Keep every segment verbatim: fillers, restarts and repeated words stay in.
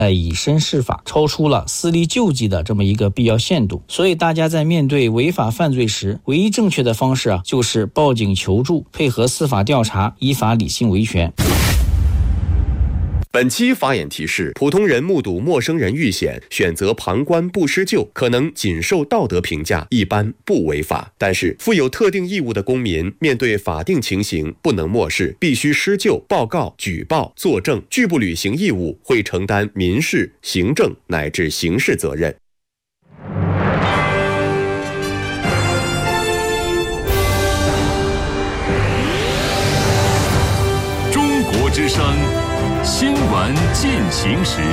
呃以身试法，超出了私力救济的这么一个必要限度。所以大家在面对违法犯罪时，唯一正确的方式啊，就是报警求助，配合司法调查，依法理性维权。 本期法眼提示：普通人目睹陌生人遇险，选择旁观不施救，可能仅受道德评价，一般不违法。但是，负有特定义务的公民，面对法定情形不能漠视，必须施救、报告、举报、作证，拒不履行义务，会承担民事、行政乃至刑事责任。 中国之声新闻进行时。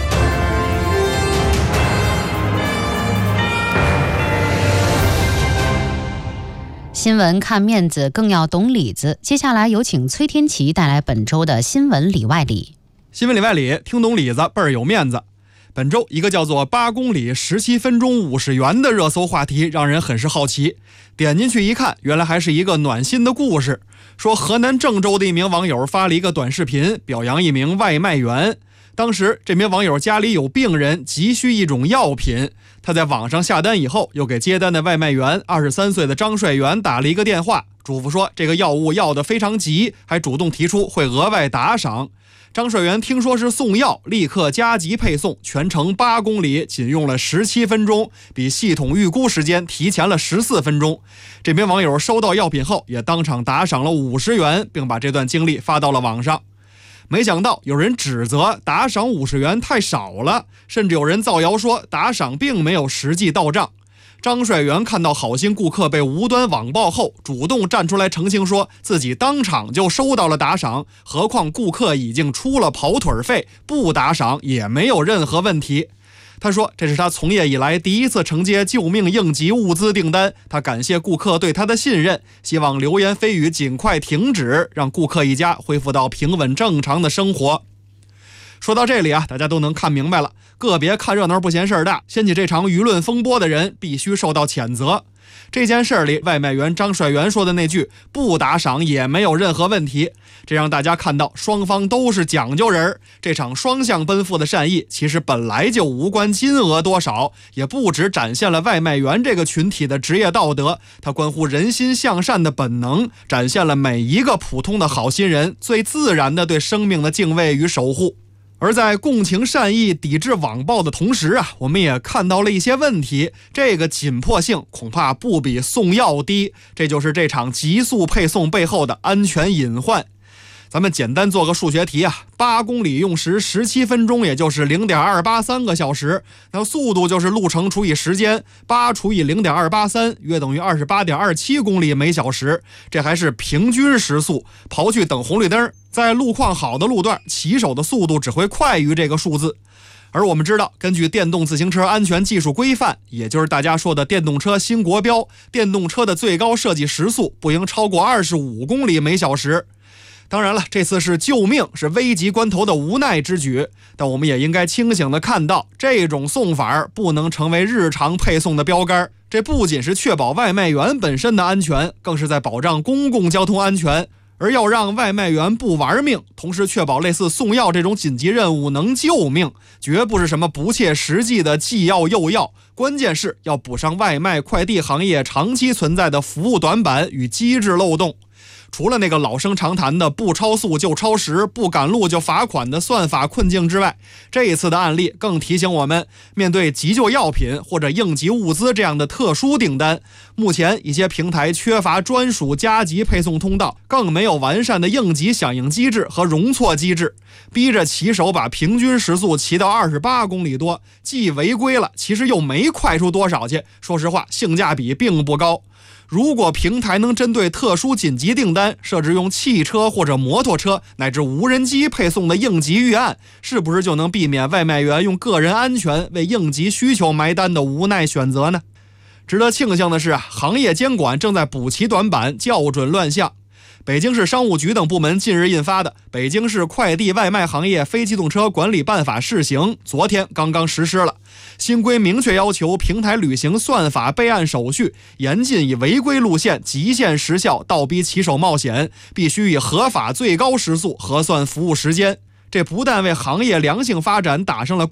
新闻看面子，更要懂里子。接下来有请崔天琪带来本周的新闻里外里。 新闻里外里，听懂里子倍儿有面子。本周一个叫做八公里十七分钟五十元的热搜话题让人很是好奇，点进去一看，原来还是一个暖心的故事。说河南郑州的一名网友发了一个短视频，表扬一名外卖员。当时这名网友家里有病人，急需一种药品，他在网上下单以后，又给接单的外卖员二十三岁的张帅元打了一个电话，嘱咐说这个药物要得非常急，还主动提出会额外打赏。张帅元听说是送药，立刻加急配送，全程八公里，仅用了十七分钟，比系统预估时间提前了十四分钟。这名网友收到药品后，也当场打赏了五十元，并把这段经历发到了网上。没想到有人指责打赏五十元太少了，甚至有人造谣说打赏并没有实际到账。张帅元看到好心顾客被无端网暴后，主动站出来澄清，说自己当场就收到了打赏，何况顾客已经出了跑腿费，不打赏也没有任何问题。他说这是他从业以来第一次承接救命应急物资订单，他感谢顾客对他的信任，希望流言蜚语尽快停止，让顾客一家恢复到平稳正常的生活。说到这里啊，大家都能看明白了，个别看热闹不嫌事儿大，掀起这场舆论风波的人必须受到谴责。这件事里，外卖员张帅元说的那句不打赏也没有任何问题，这让大家看到双方都是讲究人。这场双向奔赴的善意其实本来就无关金额多少，也不只展现了外卖员这个群体的职业道德，它关乎人心向善的本能，展现了每一个普通的好心人最自然的对生命的敬畏与守护。而在共情善意、抵制网暴的同时啊，我们也看到了一些问题，这个紧迫性恐怕不比送药低，这就是这场急速配送背后的安全隐患。咱们简单做个数学题啊，八公里用时十七分钟，也就是 零点二八三个小时，那速度就是路程除以时间，八除以 零点二八三，约等于 二十八点二七公里每小时，这还是平均时速，刨去等红绿灯，在路况好的路段，骑手的速度只会快于这个数字。而我们知道，根据电动自行车安全技术规范，也就是大家说的电动车新国标，电动车的最高设计时速不应超过二十五公里每小时。当然了，这次是救命，是危急关头的无奈之举，但我们也应该清醒地看到，这种送法不能成为日常配送的标杆。这不仅是确保外卖员本身的安全，更是在保障公共交通安全。而要让外卖员不玩命，同时确保类似送药这种紧急任务能救命，绝不是什么不切实际的既要又要，关键是要补上外卖快递行业长期存在的服务短板与机制漏洞。除了那个老生常谈的不超速就超时，不赶路就罚款的算法困境之外，这一次的案例更提醒我们，面对急救药品或者应急物资这样的特殊订单，目前一些平台缺乏专属加急配送通道，更没有完善的应急响应机制和容错机制，逼着骑手把平均时速骑到二十八公里多，既违规了，其实又没快出多少去，说实话，性价比并不高。如果平台能针对特殊紧急订单设置用汽车或者摩托车乃至无人机配送的应急预案，是不是就能避免外卖员用个人安全为应急需求埋单的无奈选择呢？值得庆幸的是，行业监管正在补齐短板，校准乱象。北京市商务局等部门近日印发的《北京市快递外卖行业非机动车管理办法》试行，昨天刚刚实施了。新规明确要求平台履行算法备案手续，严禁以违规路线极限时效倒逼骑手冒险，必须以合法最高时速核算服务时间。这不但为行业良性发展打上了